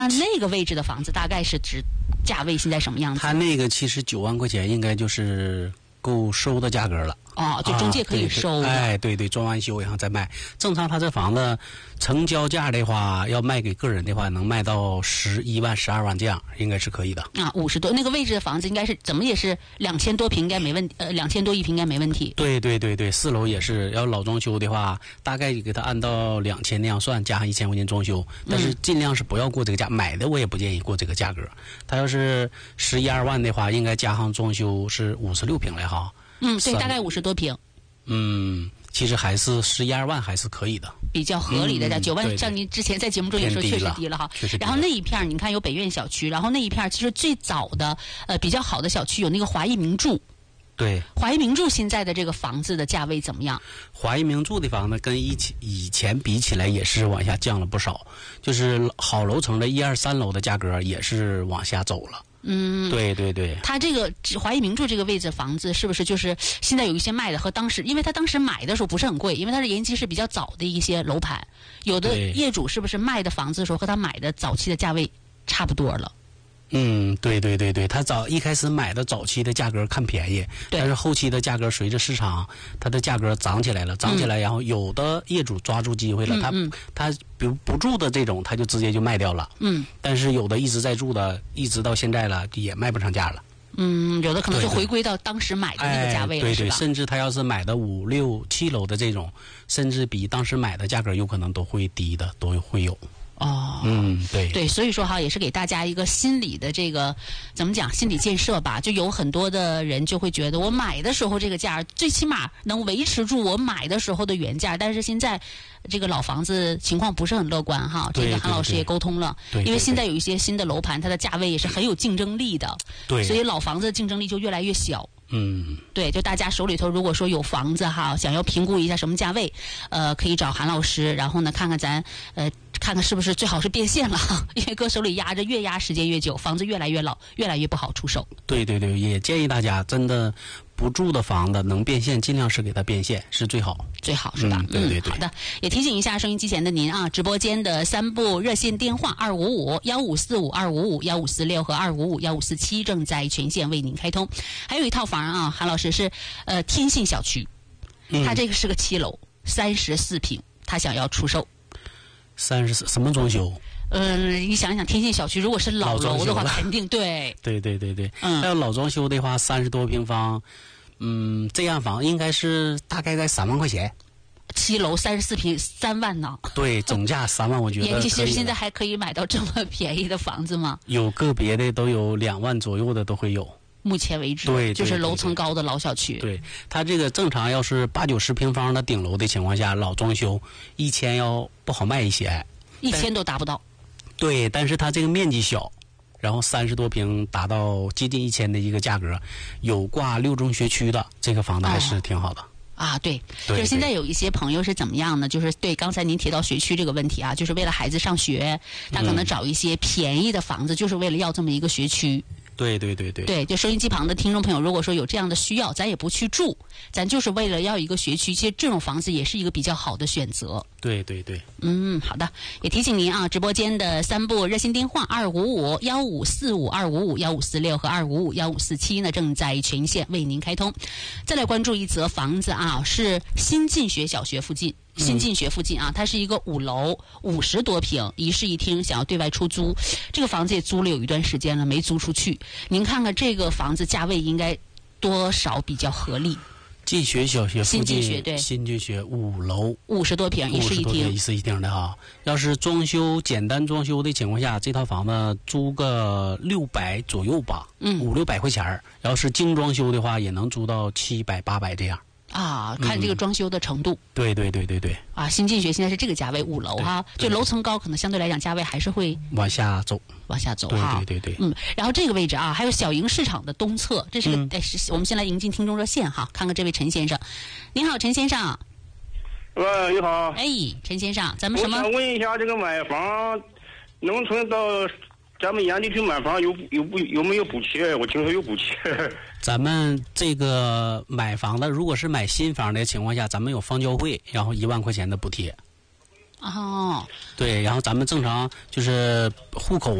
那个位置的房子大概是价位现在什么样子？ 他那个其实9万块钱应该就是够收的价格了。 哦，就中介可以收的。 哎，对对，装完修然后再卖。正常他这房子成交价的话，要卖给个人的话，能卖到11万、12万这样，应该是可以的。 啊，50多那个位置的房子应该是怎么也是2000多平，应该没问题。2000多一平应该没问题。 对对对对，4楼也是要老装修的话，大概给他按到2000那样算，加上1000块钱装修，但是尽量是不要过这个价。买的我也不建议过这个价格。他要是11、2万的话，应该加上装修是56平了哈。 对，大概50多平。 其实还是11、2万还是可以的， 比较合理的。9万，像您之前在节目中也说，确实低了哈。然后那一片你看有北苑小区，然后那一片其实最早的比较好的小区有那个华谊名筑。 对， 华谊名筑现在的这个房子的价位怎么样？ 华谊名筑的房子跟以前比起来也是往下降了不少，就是好楼层的1、2、3楼的价格也是往下走了。对对对， 它这个华谊名筑这个位置房子是不是就是现在有一些卖的和当时，因为他当时买的时候不是很贵，因为它是延吉市比较早的一些楼盘，有的业主是不是卖的房子的时候和他买的早期的价位差不多了？ 对对对对，他一开始买的早期的价格看便宜，但是后期的价格随着市场它的价格涨起来了，然后有的业主抓住机会了，他比如不住的这种，他就直接就卖掉了。但是有的一直在住的，一直到现在了也卖不上价了。 有的可能就回归到当时买的那个价位了， 对对， 是吧？ 甚至他要是买的5、6、7楼的这种，甚至比当时买的价格有可能都会低的，都会有。对， 所以说哈，也是给大家一个心理的这个怎么讲，心理建设吧。就有很多的人就会觉得，我买的时候这个价，最起码能维持住我买的时候的原价。但是现在这个老房子情况不是很乐观哈。这个韩老师也沟通了，因为现在有一些新的楼盘，它的价位也是很有竞争力的，所以老房子的竞争力就越来越小。对，就大家手里头如果说有房子哈，想要评估一下什么价位，可以找韩老师，然后呢看看咱看看是不是最好是变现了，因为搁手里压着，越压时间越久，房子越来越老，越来越不好出手。 对对对，也建议大家真的不住的房子能变现，尽量是给它变现是最好， 是吧？ 对对对。 好的，也提醒一下收音机前的您啊，直播间的3部热线电话255-1545-2546和255-1547正在全线为您开通。还有一套房啊，韩老师是天信小区，它这个是个7楼，34平，他想要出售。 34什么装修？ 你想想，天信小区如果是老楼的话，肯定对。 对。还有老装修的话，30多平方，这样房应该是大概在3万块钱。 7楼34平3万呢？对， 总价3万，我觉得。 延吉市现在还可以买到这么便宜的房子吗？ 有个别的都有2万左右的都会有。 目前为止， 对， 就是楼层高的老小区。 对，它这个正常要是8、90平方的顶楼的情况下，老装修1000要不好卖一些 ，1000都达不到。 对，但是它这个面积小，然后30多平达到接近1000的一个价格，有挂6中学区的这个房子还是挺好的。 对，就是现在有一些朋友是怎么样呢？就是对刚才您提到学区这个问题啊，就是为了孩子上学，他可能找一些便宜的房子，就是为了要这么一个学区。对，就收音机旁的听众朋友，如果说有这样的需要，咱也不去住，咱就是为了要一个学区，其实这种房子也是一个比较好的选择。 对。 好的，也提醒您啊，直播间的3部热线电话255-1545-255-1546和255-1547呢，正在全线为您开通。再来关注一则房子啊，是新进学小学附近。它是一个5楼50多平1室1厅，想要对外出租，这个房子也租了有一段时间了，没租出去。您看看这个房子价位应该多少比较合理？ 进学小学附近， 新进学 5楼 50多平1室1厅 ，1室1厅的哈。要是简单装修的情况下，这套房子租个600左右吧，500、600块钱。要是精装修的话，也能租到700、800这样。 看这个装修的程度。 对。 新进学现在是这个价位5楼哈，就楼层高，可能相对来讲价位还是会往下走哈。 对。 然后这个位置啊，还有小营市场的东侧，这是个我们先来迎进听众热线哈，看看这位陈先生。您好，陈先生。 喂，你好。 陈先生，咱们什么？ 我想问一下，这个买房，农村到咱们延吉去买房有没有补贴？我听说有补贴。 咱们这个买房的，如果是买新房的情况下，咱们有房交会，然后1万块钱的补贴。 哦， 对，然后咱们正常就是户口